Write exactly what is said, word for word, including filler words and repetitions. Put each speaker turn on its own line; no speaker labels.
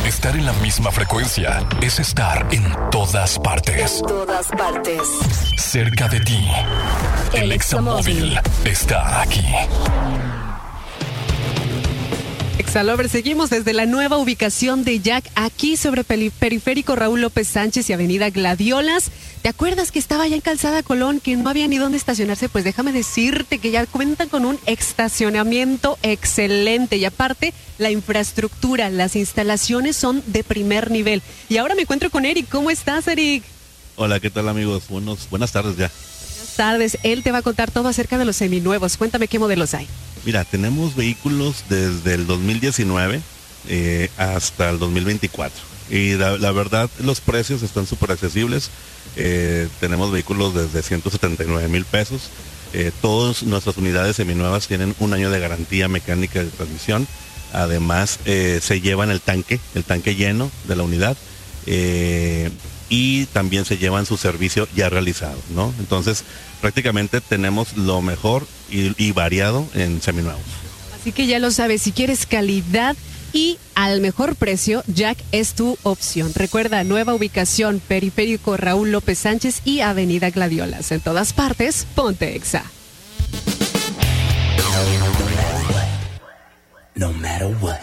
Estar en la misma frecuencia es estar en todas partes.
En todas partes.
Cerca de ti. El, el Examóvil está aquí.
Exalover, seguimos desde la nueva ubicación de Jack, aquí sobre Periférico Raúl López Sánchez y Avenida Gladiolas. ¿Te acuerdas que estaba allá en Calzada Colón, que no había ni dónde estacionarse? Pues déjame decirte que ya cuentan con un estacionamiento excelente y aparte la infraestructura, las instalaciones son de primer nivel. Y ahora me encuentro con Eric. ¿Cómo estás, Eric?
Hola, ¿qué tal, amigos? Buenos, buenas tardes ya.
Buenas tardes. Él te va a contar todo acerca de los seminuevos. Cuéntame qué modelos hay.
Mira, tenemos vehículos desde el dos mil diecinueve eh, hasta el dos mil veinticuatro. Y la, la verdad, los precios están súper accesibles. Eh, tenemos vehículos desde ciento setenta y nueve mil pesos. Eh, todas nuestras unidades seminuevas tienen un año de garantía mecánica de transmisión. Además, eh, se llevan el tanque, el tanque lleno de la unidad. Eh, y también se llevan su servicio ya realizado, ¿no? Entonces, prácticamente tenemos lo mejor y, y variado en seminuevos.
Así que ya lo sabes, si quieres calidad y al mejor precio, Jack es tu opción. Recuerda, nueva ubicación, Periférico Raúl López Sánchez y Avenida Gladiolas. En todas partes, ponte Exa.
No matter what.